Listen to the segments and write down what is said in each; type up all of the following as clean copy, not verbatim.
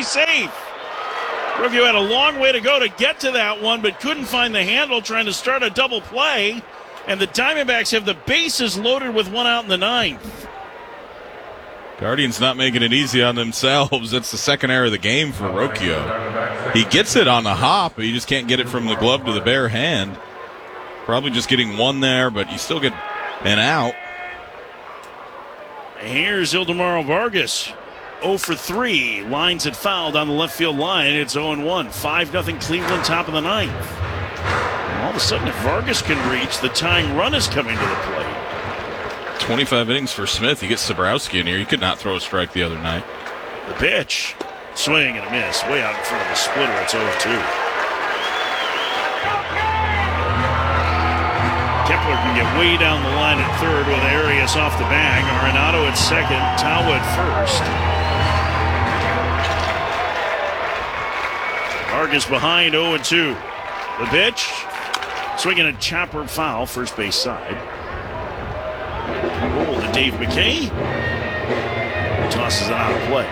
safe. Brookview had a long way to go to get to that one, but couldn't find the handle trying to start a double play. And the Diamondbacks have the bases loaded with one out in the ninth. Guardians not making it easy on themselves. That's the second error of the game for Rocchio. He gets it on the hop, but he just can't get it from the glove to the bare hand. Probably just getting one there, but you still get an out. Here's Ildemaro Vargas. 0 for 3. Lines it fouled on the left field line. It's 0-1. 5-0 Cleveland, top of the ninth. And all of a sudden, if Vargas can reach, the tying run is coming to the plate. 25 innings for Smith. He gets Sabrowski in here. He could not throw a strike the other night. The pitch. Swing and a miss. Way out in front of the splitter. It's 0-2. Kepler can get way down the line at third with Arias off the bag. Arenado at second. Tawa at first. Vargas behind 0-2. The pitch. Swinging a chopper foul. First base side. Roll to Dave McKay. Tosses it out of play.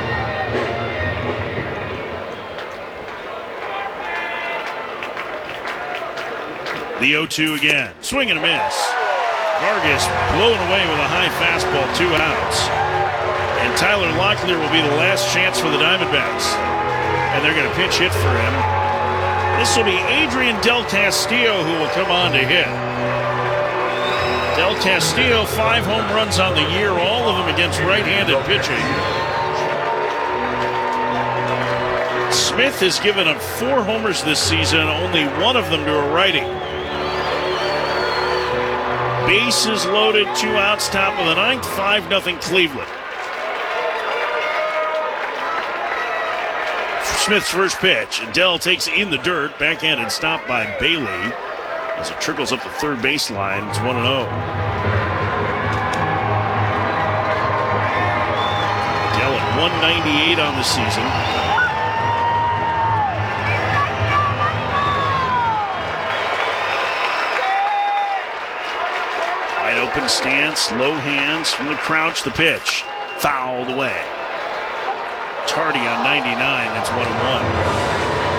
The 0-2 again. Swing and a miss. Vargas blown away with a high fastball, 2 outs. And Tyler Locklear will be the last chance for the Diamondbacks. And they're going to pinch hit for him. This will be Adrian Del Castillo who will come on to hit. Del Castillo, 5 home runs on the year, all of them against right-handed pitching. Smith has given up 4 homers this season, only one of them to a righty. Bases loaded, 2 outs, top of the ninth, 5-0 Cleveland. Smith's first pitch, and Dell takes it in the dirt, backhanded stop by Bailey. As it trickles up the third baseline, it's 1-0. Dell at 198 on the season. Wide open stance, low hands from the crouch, the pitch. Fouled away. Tardy on 99, that's 1-1.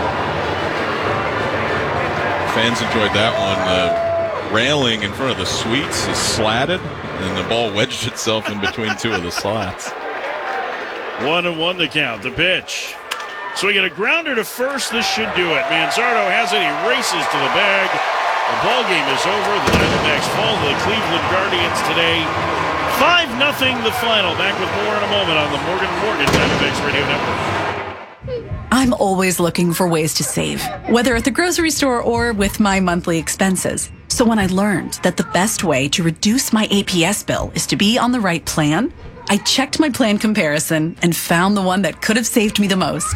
Fans enjoyed that one. The railing in front of the suites is slatted, and the ball wedged itself in between 2 of the slats. 1-1 the count. The pitch. Swinging a grounder to first. This should do it. Manzardo has it. He races to the bag. The ball game is over. The Diamondbacks fall to the Cleveland Guardians today. 5-0 the final. Back with more in a moment on the Morgan & Morgan Diamondbacks Radio Network. I'm always looking for ways to save, whether at the grocery store or with my monthly expenses. So when I learned that the best way to reduce my APS bill is to be on the right plan, I checked my plan comparison and found the one that could have saved me the most.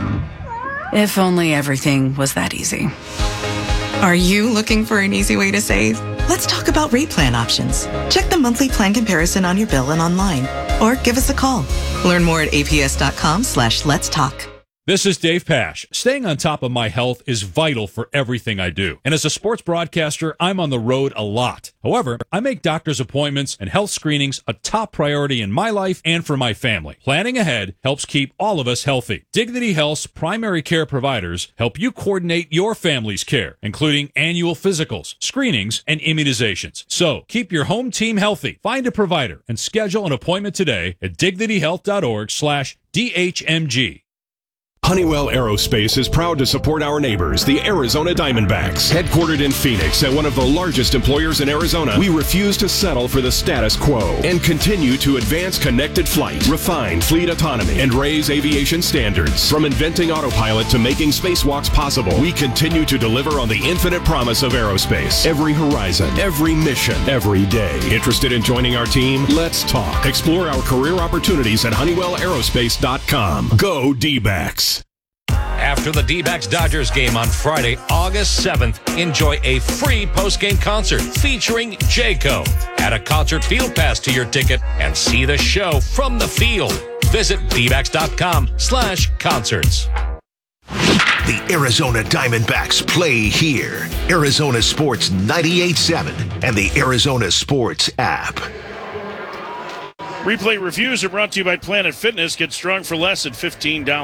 If only everything was that easy. Are you looking for an easy way to save? Let's talk about rate plan options. Check the monthly plan comparison on your bill and online, or give us a call. Learn more at aps.com/let's talk. This is Dave Pasch. Staying on top of my health is vital for everything I do. And as a sports broadcaster, I'm on the road a lot. However, I make doctor's appointments and health screenings a top priority in my life and for my family. Planning ahead helps keep all of us healthy. Dignity Health's primary care providers help you coordinate your family's care, including annual physicals, screenings, and immunizations. So, keep your home team healthy. Find a provider and schedule an appointment today at dignityhealth.org/DHMG. Honeywell Aerospace is proud to support our neighbors, the Arizona Diamondbacks. Headquartered in Phoenix and one of the largest employers in Arizona, we refuse to settle for the status quo and continue to advance connected flight, refine fleet autonomy, and raise aviation standards. From inventing autopilot to making spacewalks possible, we continue to deliver on the infinite promise of aerospace. Every horizon, every mission, every day. Interested in joining our team? Let's talk. Explore our career opportunities at HoneywellAerospace.com. Go D-Backs. After the D-Backs-Dodgers game on Friday, August 7th, enjoy a free post-game concert featuring Jayco. Add a concert field pass to your ticket and see the show from the field. Visit dbacks.com/concerts. The Arizona Diamondbacks play here. Arizona Sports 98.7 and the Arizona Sports app. Replay reviews are brought to you by Planet Fitness. Get strong for less at $15.